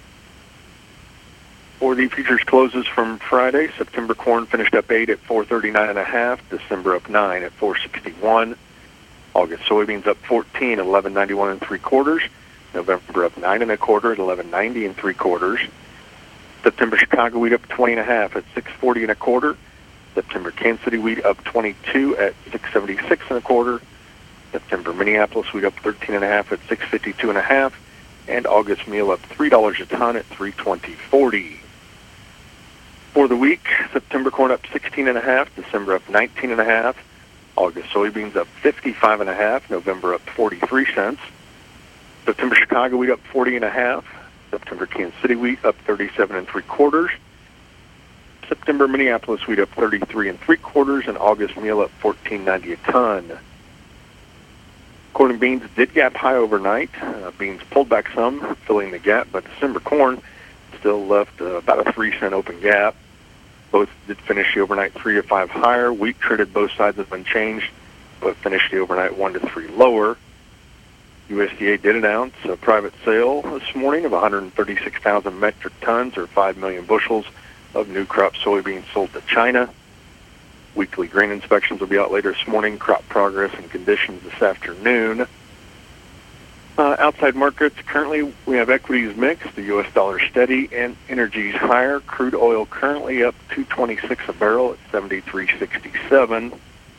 For the futures closes from Friday, September corn finished up eight at four thirty-nine and a half, December up nine at four sixty-one. August soybeans up fourteen at eleven ninety-one and three quarters. November up nine and a quarter at eleven ninety and three quarters. September Chicago wheat up twenty and a half at six forty and a quarter. September Kansas City wheat up twenty-two at six seventy-six and a quarter. September Minneapolis wheat up thirteen and a half at six fifty-two and a half. And August meal up three dollars a ton at three twenty forty. For the week, September corn up sixteen and a half, December up nineteen and a half. August soybeans up fifty-five and a half, November up forty-three cents. September Chicago wheat up forty and a half. September Kansas City wheat up thirty-seven and three quarters. September Minneapolis wheat up thirty-three and three quarters, and August meal up fourteen ninety a ton. Corn and beans did gap high overnight. Uh, beans pulled back some, filling the gap, but December corn still left uh, about a three cent open gap. Both did finish the overnight three to five higher. Wheat traded both sides of unchanged, but finished the overnight one to three lower. U S D A did announce a private sale this morning of one hundred thirty-six thousand metric tons, or five million bushels, of new crop soybeans sold to China. Weekly grain inspections will be out later this morning. Crop progress and conditions this afternoon. Uh, outside markets, currently we have equities mixed. The U S dollar steady and energies higher. Crude oil currently up two twenty-six a barrel at seventy-three sixty-seven.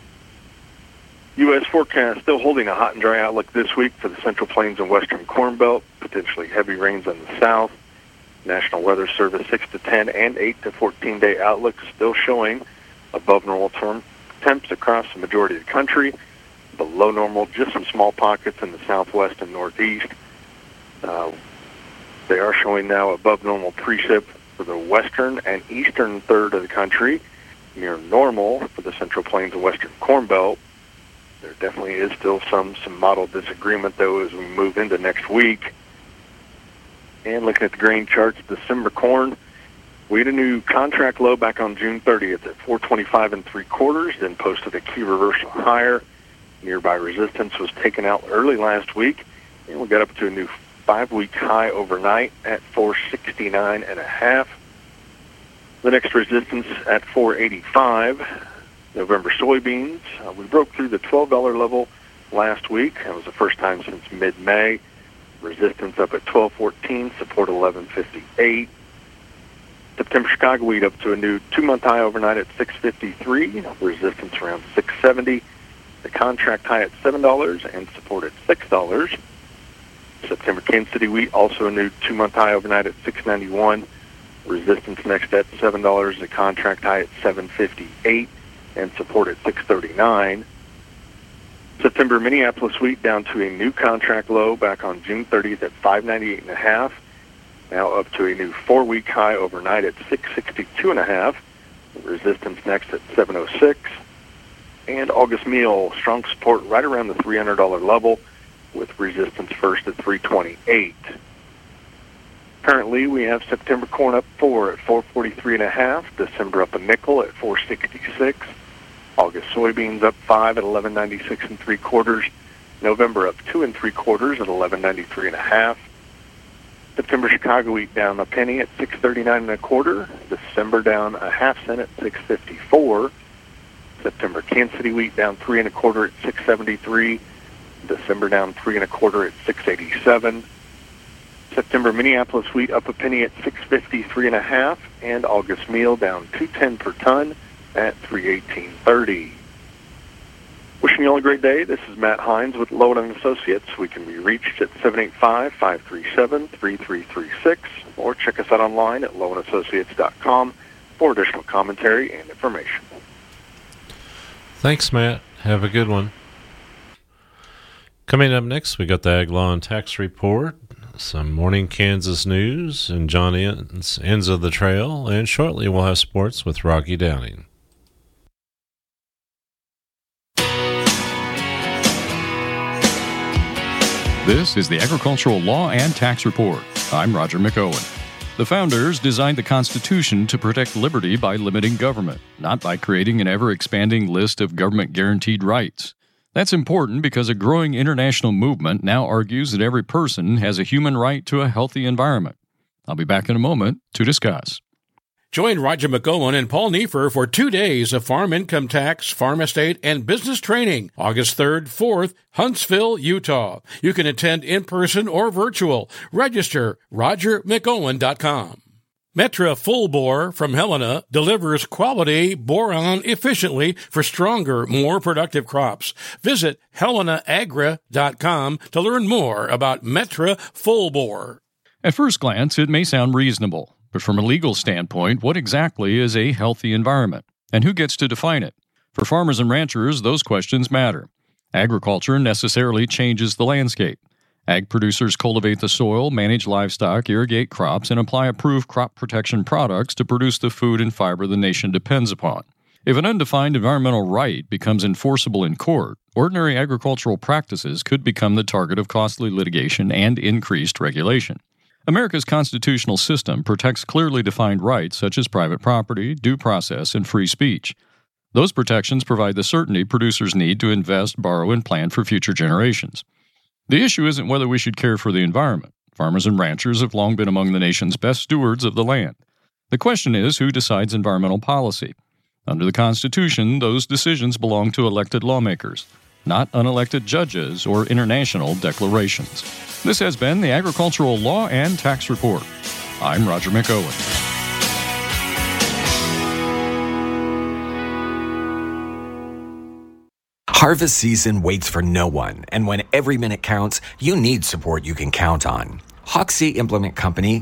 U S forecast still holding a hot and dry outlook this week for the Central Plains and Western Corn Belt. Potentially heavy rains in the south. National Weather Service six to ten and eight to fourteen day outlook still showing above normal term temps across the majority of the country. Below normal, just some small pockets in the southwest and northeast. Uh, they are showing now above normal precip for the western and eastern third of the country. Near normal for the Central Plains and Western Corn Belt. There definitely is still some, some model disagreement, though, as we move into next week. And looking at the grain charts, December corn, we had a new contract low back on June thirtieth at four twenty-five and three quarters, then posted a key reversal higher. Nearby resistance was taken out early last week, and we got up to a new five-week high overnight at four sixty-nine and a half. The next resistance at four eighty-five. November soybeans, uh, we broke through the twelve dollar level last week. That was the first time since mid-May. Resistance up at twelve fourteen, support eleven fifty-eight. September Chicago wheat up to a new two-month high overnight at six fifty-three, resistance around six seventy. The contract high at seven dollars and support at six dollars. September Kansas City wheat also a new two-month high overnight at six ninety-one, resistance next at seven dollars. The contract high at seven fifty-eight. And support at six thirty-nine. September Minneapolis wheat down to a new contract low back on June thirtieth at five ninety-eight and a half. Now up to a new four-week high overnight at six sixty-two and a half. Resistance next at seven oh six. And August meal, strong support right around the three hundred dollar level with resistance first at three twenty-eight. Currently, we have September corn up four at four forty-three and a half. December up a nickel at four sixty-six. August soybeans up five at eleven ninety-six and three quarters. November up two and three quarters at eleven ninety-three and a half. September Chicago wheat down a penny at six thirty-nine and a quarter. December down a half cent at six fifty-four. September Kansas City wheat down three and a quarter at six seventy-three. December down three and a quarter at six eighty-seven. September Minneapolis wheat up a penny at six fifty-three and a half, and August meal down two ten per ton at three eighteen thirty. Wishing you all a great day. This is Matt Hines with Lowen and Associates. We can be reached at seven eight five, five three seven, three three three six, or check us out online at lowen associates dot com for additional commentary and information. Thanks, Matt. Have a good one. Coming up next, we got the Ag Law and Tax Report, some morning Kansas news, and John Ends, Ends of the Trail, and shortly we'll have sports with Rocky Downing. This is the Agricultural Law and Tax Report. I'm Roger McOwen. The founders designed the Constitution to protect liberty by limiting government, not by creating an ever-expanding list of government-guaranteed rights. That's important because a growing international movement now argues that every person has a human right to a healthy environment. I'll be back in a moment to discuss. Join Roger McOwen and Paul Neiffer for two days of farm income tax, farm estate, and business training, August third, fourth, Huntsville, Utah. You can attend in person or virtual. Register roger mcowen dot com. Metra Full Bore from Helena delivers quality boron efficiently for stronger, more productive crops. Visit helena agra dot com to learn more about Metra Full Bore. At first glance, it may sound reasonable. But from a legal standpoint, what exactly is a healthy environment? And who gets to define it? For farmers and ranchers, those questions matter. Agriculture necessarily changes the landscape. Ag producers cultivate the soil, manage livestock, irrigate crops, and apply approved crop protection products to produce the food and fiber the nation depends upon. If an undefined environmental right becomes enforceable in court, ordinary agricultural practices could become the target of costly litigation and increased regulation. America's constitutional system protects clearly defined rights such as private property, due process, and free speech. Those protections provide the certainty producers need to invest, borrow, and plan for future generations. The issue isn't whether we should care for the environment. Farmers and ranchers have long been among the nation's best stewards of the land. The question is, who decides environmental policy? Under the Constitution, those decisions belong to elected lawmakers, not unelected judges or international declarations. This has been the Agricultural Law and Tax Report. I'm Roger McOwen. Harvest season waits for no one, and when every minute counts, you need support you can count on. Hoxsey Implement Company